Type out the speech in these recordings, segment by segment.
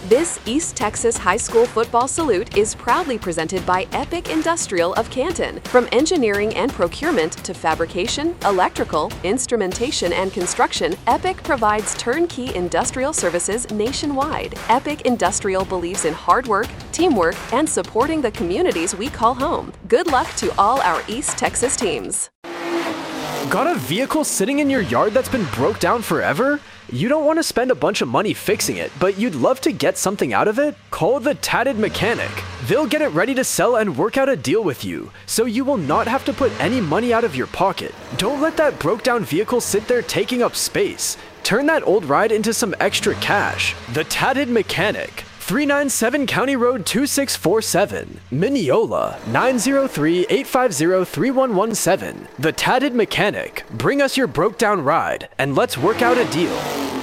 This East Texas High School football salute is proudly presented by Epic Industrial of Canton. From engineering and procurement to fabrication, electrical, instrumentation, and construction, Epic provides turnkey industrial services nationwide. Epic Industrial believes in hard work, teamwork, and supporting the communities we call home. Good luck to all our East Texas teams. Got a vehicle sitting in your yard that's been broke down forever? You don't want to spend a bunch of money fixing it, but you'd love to get something out of it? Call the Tatted Mechanic. They'll get it ready to sell and work out a deal with you, so you will not have to put any money out of your pocket. Don't let that broke down vehicle sit there taking up space. Turn that old ride into some extra cash. The Tatted Mechanic. 397 County Road 2647, Mineola, 903-850-3117. The Tatted Mechanic. Bring us your broke down ride, and let's work out a deal.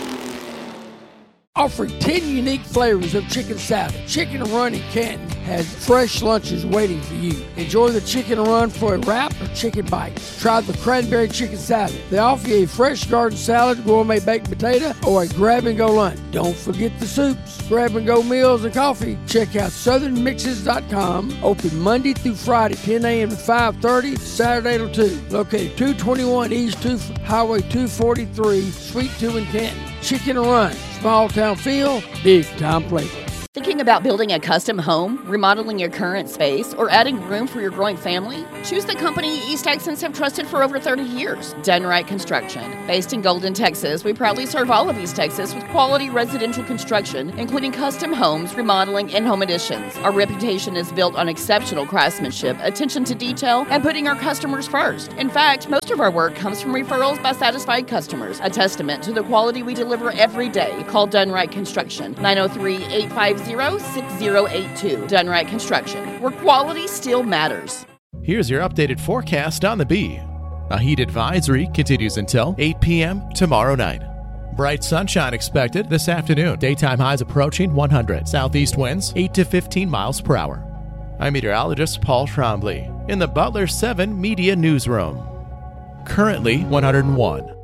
Offering 10 unique flavors of chicken salad, Chicken Run in Canton has fresh lunches waiting for you. Enjoy the Chicken Run for a wrap or chicken bites. Try the cranberry chicken salad. They offer you a fresh garden salad, gourmet baked potato, or a grab-and-go lunch. Don't forget the soups, grab-and-go meals, and coffee. Check out southernmixes.com. Open Monday through Friday, 10 a.m. to 5:30, Saturday till 2. Located 221 East Highway 243, Suite 2 in Canton. Chicken Run. Small town feel, big time flavor. Thinking about building a custom home, remodeling your current space, or adding room for your growing family? Choose the company East Texans have trusted for over 30 years, Dunright Construction. Based in Golden, Texas, we proudly serve all of East Texas with quality residential construction, including custom homes, remodeling, and home additions. Our reputation is built on exceptional craftsmanship, attention to detail, and putting our customers first. In fact, most of our work comes from referrals by satisfied customers, a testament to the quality we deliver every day. Call Dunright Construction, 903-850-6082. Dunright Construction, where quality still matters. Here's your updated forecast on the Bee. A heat advisory continues until 8 p.m. tomorrow night. Bright sunshine expected this afternoon. Daytime highs approaching 100. Southeast winds 8 to 15 miles per hour. I'm meteorologist Paul Trombley in the Butler 7 Media Newsroom. Currently 101.